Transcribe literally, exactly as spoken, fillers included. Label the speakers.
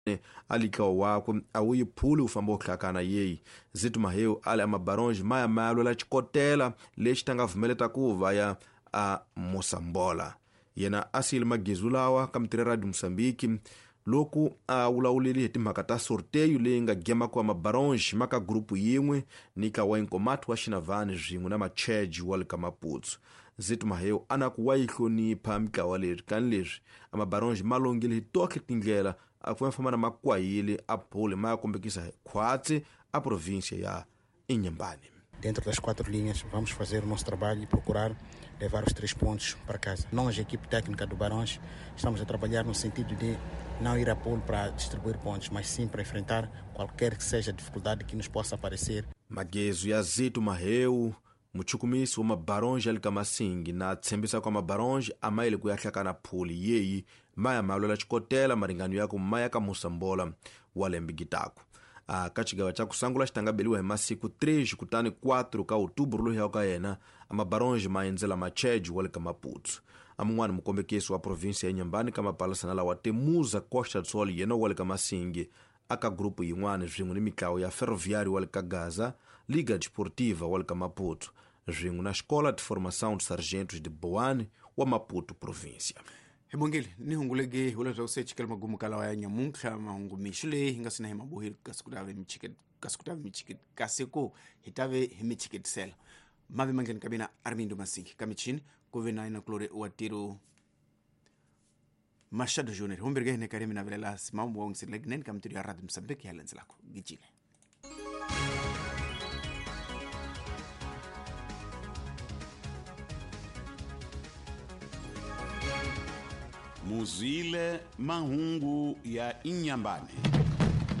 Speaker 1: alikawa wako awuyi phuli ufamba ohlakana yeyi zitu maheu ale amabaronji maya malo la chikotela lexi tanga vumeleta kuva ya a Mosambola yena asili magezulawa kamtire Radio Msambiki loku a wulauleli heti makata sorteio leyi nga gema kwa mabaronji maka grupu yimwe nika wa inkomatu wa shinavani zvingu na macheji wali kamaputsu zitu maheu anakuwayi hlonipha mikawa leri kanleri amabaronji malongele hitoke tinglela akuemfama na makwayile aphule maya kombekisa khwatsi a província ya Inhambane.
Speaker 2: Dentro das quatro linhas, vamos fazer o nosso trabalho e procurar levar os três pontos para casa. Nós, a equipe técnica do Barões, estamos a trabalhar no sentido de não ir a pulo para distribuir pontos, mas sim para enfrentar qualquer que seja a dificuldade que nos possa aparecer.
Speaker 1: Magezo ya Zito Maheu, muchukumisi wa mabaronji alikamasingi na tsembisa kwa mabaronji ama ili kuyahlaka na puli yeyi maya malola chikotela maringano yako maya ka Mosambola walembigitaku. A kachigawa cha kusangula xitangabeliwa hi masiku três kutani quatro ka outubro lohi ka yena amabaronji maenzela macheji wale ka Maputo amun'wana mukombekisi wa província ya Inhambane ka mapalasana wa Temuza Costa do Sol yena wale ka Masingi aka grupo yin'wana zvingu ni mikawu ya ferroviário wale ka Gaza, Liga Desportiva wale ka Maputo zvingu na Escola de Formação de Sargentos de Boane wa Maputo província.
Speaker 3: Hebongeli ni hungulege wala tawse chikal magumu kala ya nyamunkha mahungu mishule hinga sina hema bohir kasukutave michiket kasukutave michiket kaseko hitave hemichiket sel mabe mangen kabina Armindo Masingi kamichin govena ina klore watiro Machado Junior humberge ne karemi na vela simam wong silegnen kamtiri ya Radio Msambiki halenzlako gichile
Speaker 4: Muzile mahungu ya Inhambane.